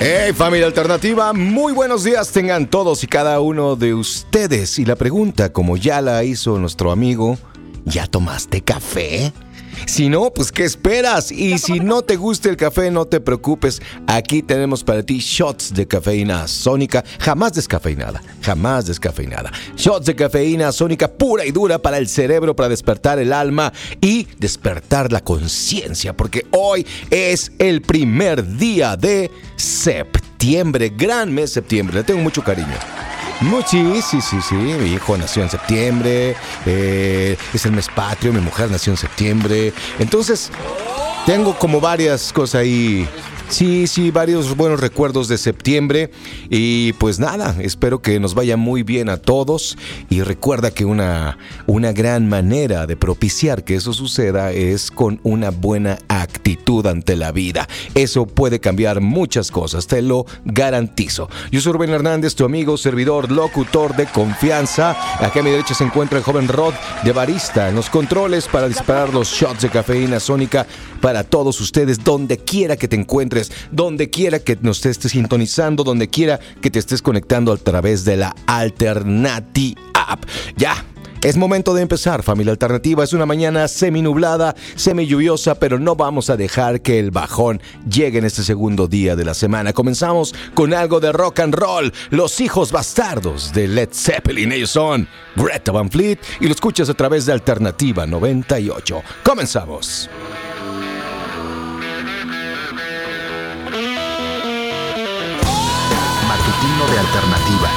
Hey, familia alternativa, muy buenos días tengan todos y cada uno de ustedes. Y la pregunta, como ya la hizo nuestro amigo, ¿ya tomaste café? Si no, pues ¿qué esperas? Y si no te gusta el café, no te preocupes. Aquí tenemos para ti shots de cafeína sónica, jamás descafeinada. Shots de cafeína sónica pura y dura para el cerebro, para despertar el alma y despertar la conciencia. Porque hoy es el primer día de septiembre, gran mes septiembre. Le tengo mucho cariño. Sí. Mi hijo nació en septiembre, es el mes patrio, mi mujer nació en septiembre. Entonces, tengo como varias cosas ahí. Sí, varios buenos recuerdos de septiembre. Y pues nada, espero que nos vaya muy bien a todos. Y recuerda que una gran manera de propiciar que eso suceda es con una buena actitud ante la vida. Eso puede cambiar muchas cosas, te lo garantizo. Yo soy Rubén Hernández, tu amigo, servidor, locutor de confianza. Aquí a mi derecha se encuentra el joven Rod de barista en los controles para disparar los shots de cafeína sónica para todos ustedes, donde quiera que te encuentres, donde quiera que nos estés sintonizando, donde quiera que te estés conectando a través de la Alternativa App. Ya. Es momento de empezar, familia alternativa. Es una mañana semi-nublada, semi-lluviosa, pero no vamos a dejar que el bajón llegue en este segundo día de la semana. Comenzamos con algo de rock and roll. Los hijos bastardos de Led Zeppelin. Ellos son Greta Van Fleet y lo escuchas a través de Alternativa 98. Comenzamos. Matutino de Alternativa.